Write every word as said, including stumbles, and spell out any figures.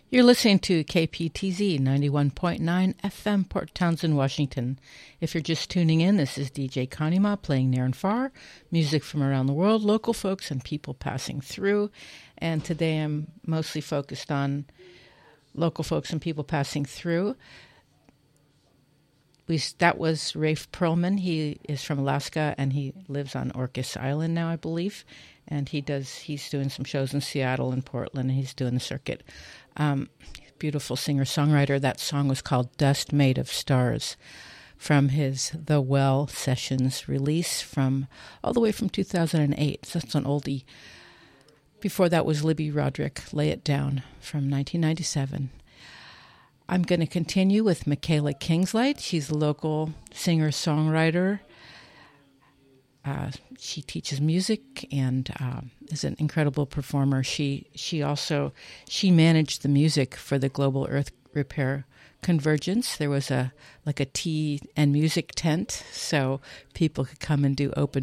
You're listening to K P T Z ninety-one point nine F M, Port Townsend, Washington. If you're just tuning in, this is D J Kanima playing near and far, music from around the world, local folks and people passing through. And today I'm mostly focused on local folks and people passing through. We That was Rafe Perlman. He is from Alaska and he lives on Orcas Island now, I believe. And he does, he's doing some shows in Seattle and Portland, and he's doing the circuit. Um, beautiful singer-songwriter. That song was called Dust Made of Stars from his The Well Sessions release from all the way from two thousand eight. So that's an oldie. Before that was Libby Roderick, Lay It Down from nineteen ninety-seven. I'm going to continue with Michaela Kingslight. She's a local singer-songwriter. Uh, she teaches music and uh, is an incredible performer. She she also she managed the music for the Global Earth Repair Convergence. There was a like a tea and music tent, so people could come and do open